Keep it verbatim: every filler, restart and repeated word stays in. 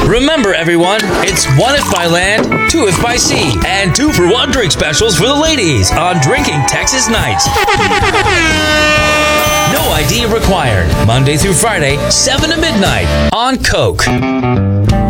Remember, everyone, it's one if by land, two if by sea, and two for one drink specials for the ladies on Drinking Texas Nights. No I D required. Monday through Friday, seven to midnight on Coke.